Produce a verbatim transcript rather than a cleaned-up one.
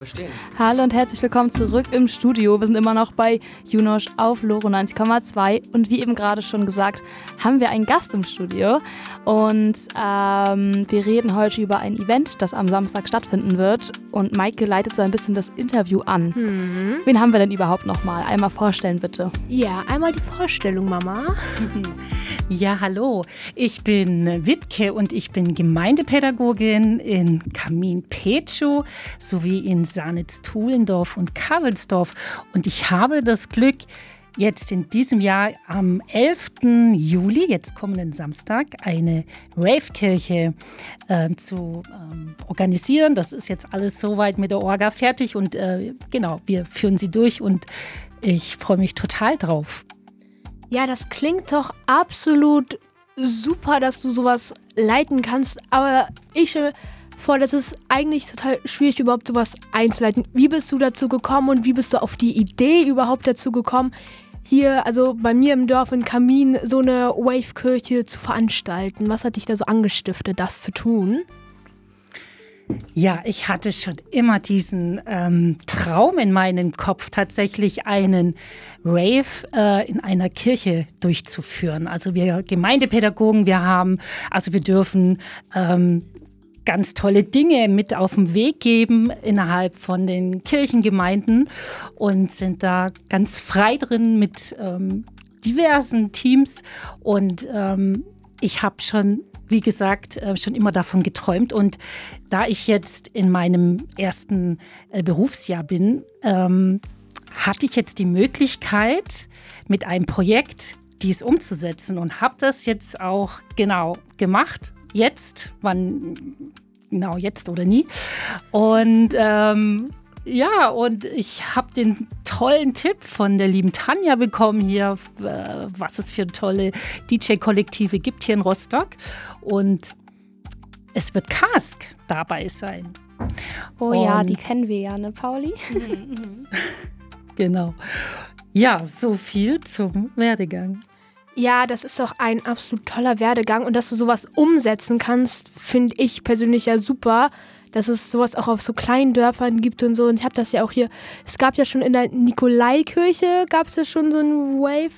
Verstehen. Hallo und herzlich willkommen zurück im Studio. Wir sind immer noch bei Junosch auf Loro neunzig Komma zwei und wie eben gerade schon gesagt, haben wir einen Gast im Studio und ähm, wir reden heute über ein Event, das am Samstag stattfinden wird und Maike leitet so ein bisschen das Interview an. Mhm. Wen haben wir denn überhaupt nochmal? Einmal vorstellen bitte. Ja, einmal die Vorstellung, Mama. Ja, hallo. Ich bin Wiebke und ich bin Gemeindepädagogin in Kamin-Petschow sowie in Sanitz-Thuhlendorf und Kavelsdorf. Und ich habe das Glück, jetzt in diesem Jahr am elften Juli, jetzt kommenden Samstag, eine Rave-Kirche äh, zu ähm, organisieren. Das ist jetzt alles soweit mit der Orga fertig und äh, genau, wir führen sie durch und ich freue mich total drauf. Ja, das klingt doch absolut super, dass du sowas leiten kannst, aber ich stelle mir vor, das ist eigentlich total schwierig, überhaupt sowas einzuleiten. Wie bist du dazu gekommen und wie bist du auf die Idee überhaupt dazu gekommen, hier, also bei mir im Dorf in Kamin, so eine Wave-Kirche zu veranstalten? Was hat dich da so angestiftet, das zu tun? Ja, ich hatte schon immer diesen ähm, Traum in meinem Kopf, tatsächlich einen Rave äh, in einer Kirche durchzuführen. Also wir Gemeindepädagogen, wir haben, also wir dürfen ähm, ganz tolle Dinge mit auf den Weg geben innerhalb von den Kirchengemeinden und sind da ganz frei drin mit ähm, diversen Teams. Und ähm, ich habe schon, wie gesagt, äh, schon immer davon geträumt. Und da ich jetzt in meinem ersten äh, Berufsjahr bin, ähm, hatte ich jetzt die Möglichkeit, mit einem Projekt dies umzusetzen und habe das jetzt auch genau gemacht. Jetzt, wann, genau jetzt oder nie. Und ähm, ja, und ich habe den tollen Tipp von der lieben Tanja bekommen hier, äh, was es für tolle D J-Kollektive gibt hier in Rostock. Und es wird Kask dabei sein. Oh und ja, die kennen wir ja, ne, Pauli? Genau. Ja, so viel zum Werdegang. Ja, das ist doch ein absolut toller Werdegang und dass du sowas umsetzen kannst, finde ich persönlich ja super, dass es sowas auch auf so kleinen Dörfern gibt und so. Und ich habe das ja auch hier, es gab ja schon in der Nikolaikirche, gab es ja schon so ein Wave,